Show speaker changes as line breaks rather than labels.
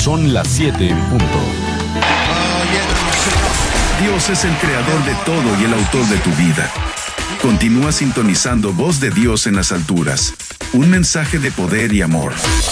Son las 7 en punto.
Dios es el creador de todo y el autor de tu vida. Continúa sintonizando Voz de Dios en las alturas. Un mensaje de poder y amor.